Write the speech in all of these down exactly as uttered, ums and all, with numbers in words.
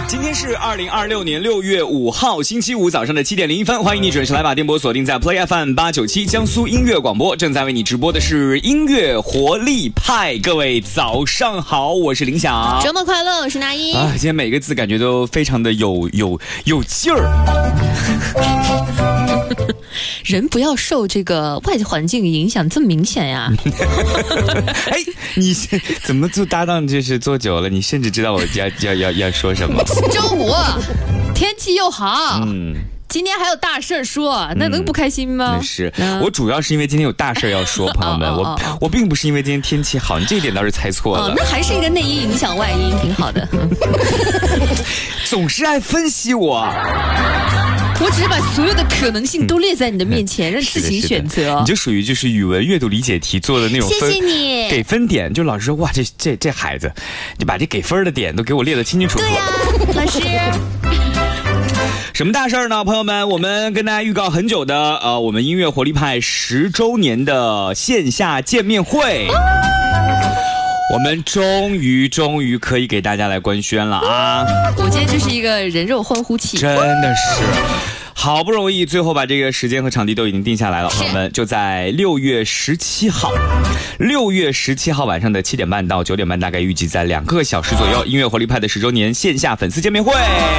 今天是二零二六年六月五号星期五早上的七点零一分，欢迎你准时来把电波锁定在 Play F M 八九七江苏音乐广播，正在为你直播的是音乐活力派。各位早上好，我是林晓。 周末快乐，我是那英。 啊，今天每个字感觉都非常的有有有劲儿。 人不要受这个外环境影响这么明显呀。 哎，你怎么做搭档就是做久了，你甚至知道我要要要要说什么。 周五天气又好， 嗯， 今天还有大事说，那能不开心吗？ 那是、嗯、我主要是因为今天有大事要说，朋友们，我、哦哦、我并不是因为今天天气好，你这一点倒是猜错了。 哦，那还是一个内因影响外因，挺好的。 总是爱分析我。 我只是把所有的可能性都列在你的面前，嗯、让自行选择。 你就属于就是语文阅读理解题做的那种分， 谢谢你给分点，就老师说哇，这这这孩子，你把这给分的点都给我列得清清楚楚。 对呀、啊，老师。 什么大事儿呢，朋友们？我们跟大家预告很久的呃，我们音乐活力派十周年的线下见面会。哦，我们终于终于可以给大家来官宣了啊！ 我今天就是一个人肉欢呼器， 真的是好不容易，最后把这个时间和场地都已经定下来了。朋友们，就在六月十七号，六月十七号晚上的七点半到九点半，大概预计在两个小时左右，音乐活力派的十周年线下粉丝见面会。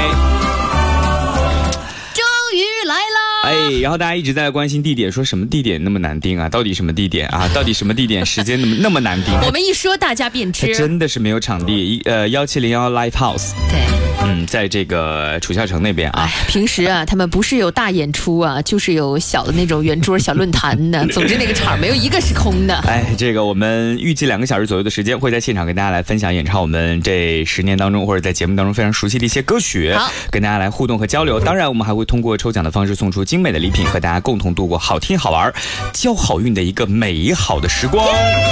哎，然后大家一直在关心地点，说什么地点那么难定啊？到底什么地点啊？到底什么地点？时间那么那么难定？ 我们一说大家便知， 真的是没有场地。呃，幺七零幺 Live House， 对， 嗯，在这个楚孝城那边啊。 哎，平时啊，他们不是有大演出啊，就是有小的那种圆桌小论坛的。总之那个场没有一个是空的。 哎，这个我们预计两个小时左右的时间，会在现场跟大家来分享演唱我们这十年当中或者在节目当中非常熟悉的一些歌曲， 好， 跟大家来互动和交流。当然，我们还会通过抽奖的方式送出精美的礼品，和大家共同度过好听好玩交好运的一个美好的时光。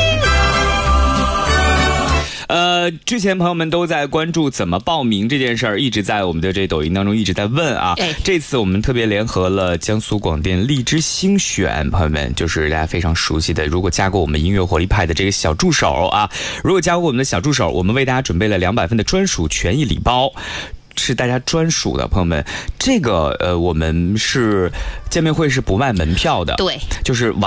呃，之前朋友们都在关注怎么报名这件事儿，一直在我们的这抖音当中一直在问啊。 哎、 这次我们特别联合了江苏广电荔枝星选，朋友们就是大家非常熟悉的，如果加过我们音乐活力派的这个小助手啊，如果加过我们的小助手，我们为大家准备了两百份的专属权益礼包。是大家专属的，朋友们，这个呃，我们是见面会是不卖门票的， 对， 就是